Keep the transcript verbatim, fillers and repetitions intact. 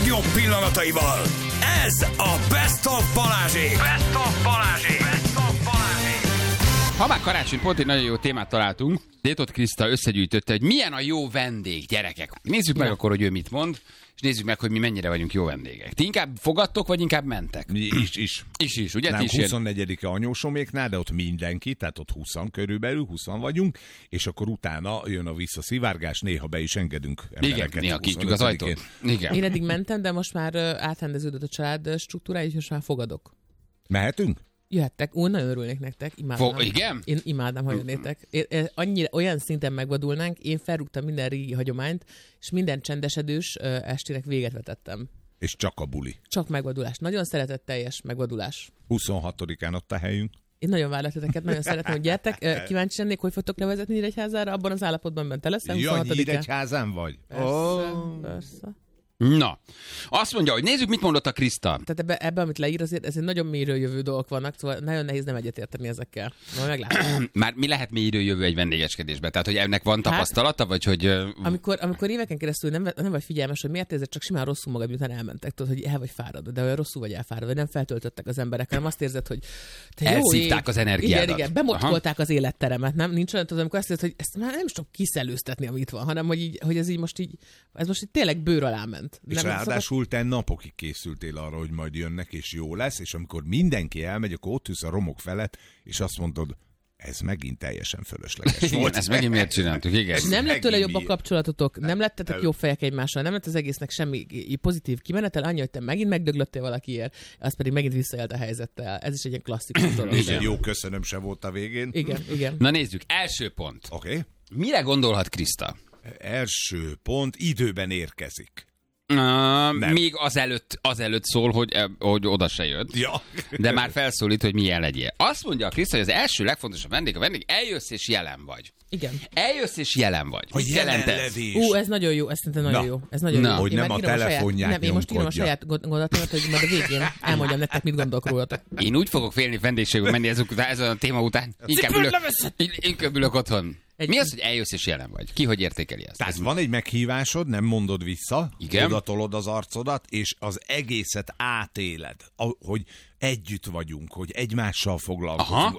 legjobb pillanataival. Ez a Best of Balázsék. Best of Balázsék. Best of Balázsék. Ha már karácsony, pont egy nagyon jó témát találtunk. Détot Kriszta összegyűjtötte, hogy milyen a jó vendég, gyerekek. Nézzük meg akkor, hogy ő mit mond, és nézzük meg, hogy mi mennyire vagyunk jó vendégek. Ti inkább fogadtok, vagy inkább mentek? Is, is. Is, is, ugye? Nem, Ti is huszonnegyedike anyósoméknál, de ott mindenki, tehát ott húszan körülbelül, húszan vagyunk, és akkor utána jön a visszaszivárgás, néha be is engedünk embereket. Igen, néha kinyitjuk az ajtót. Igen. Én eddig mentem, de most már átrendeződött a család struktúrája, és most már fogadok. Mehetünk? Jöhettek, ó, nagyon örülnék nektek, imádom. Fo- igen? Én imádom, ha jönnétek. Én, én, annyira, olyan szinten megvadulnánk, én felrúgtam minden régi hagyományt, és minden csendesedős uh, estének véget vetettem. És csak a buli. Csak megvadulás. Nagyon szeretetteljes megvadulás. huszonhatodikán ott a helyünk. Én nagyon várlak titeket, nagyon szeretem, hogy gyertek. Kíváncsi lennék, hogy fogtok levezetni Nyíregyházára, abban az állapotban, amiben te leszel. Ja, Nyíregyházán vagy? Persze, oh. persze. Na, azt mondja, hogy nézzük, mit mondott a Kriszta. Tehát ebbe, ebbe, amit leír, azért ezért nagyon mélyről jövő dolgok vannak, szóval nagyon nehéz nem egyetérteni ezekkel. Majd meglátjuk. Már mi lehet mélyről jövő egy vendégeskedésben? Tehát, hogy ennek van tapasztalata, vagy hogy... Amikor, amikor éveken keresztül nem, nem vagy figyelmes, hogy miért érzed csak simán rosszul magad, miután elmentek, tudod, hogy el vagy fáradva, de olyan rosszul vagy elfáradva, vagy nem feltöltöttek az emberek, hanem azt érzed, hogy te elszívták az energiádat. Igen, igen, bemockolták az életteremet, nem? Nincs olyan, tudom, amikor azt érzed, hogy ezt már nem is tudom kiszelőztetni, amit itt van, hanem hogy, így, hogy ez így most így, ez most így tényleg bőr alá ment. És ráadásul te napokig készültél arra, hogy majd jönnek, és jó lesz, és amikor mindenki elmegy, akkor ott ülsz a romok felett, és azt mondod, ez megint teljesen fölösleges volt. Ezt megint miért csináltuk, igen. És nem lett tőle jobb a kapcsolatotok, nem lettetek nem. jobb fejek egymással, nem lett az egésznek semmi pozitív kimenetel, annyi, hogy te megint megdöglöttél valakiért, az pedig megint visszaélt a helyzettel. Ez is egy ilyen klasszikus dolog. Igen, jó, köszönöm, se volt a végén. Igen, igen. Na nézzük, első pont. Oké. Okay. Mire gondolhat Kriszta? Első pont, időben érkezik. Uh, még azelőtt, azelőtt szól, hogy, hogy oda se jött. Ja. De már felszólít, hogy milyen legyél. Azt mondja a Kriszta, hogy az első legfontosabb vendég a vendég, eljössz és jelen vagy. Igen. Eljössz és jelen vagy. Hogy jelenlevés. Ú, ez nagyon jó, ez szerintem nagyon Na. jó. Ez nagyon Na. jó. Hogy Én nem a telefonját Nem, én most írom a nyomkodja. saját gondolatomat, hogy majd a végén elmondjam nektek, mit gondolok rólatok. Én úgy fogok félni vendégségül menni ezek után, ezen a téma után. Inkább ülök, inkább ülök otthon. Egy- Mi az, hogy eljössz és jelen vagy? Ki hogy értékeli ezt? Tehát van egy meghívásod, nem mondod vissza, Igen. odatolod az arcodat, és az egészet átéled, a- hogy együtt vagyunk, hogy egymással foglalkozunk. Aha.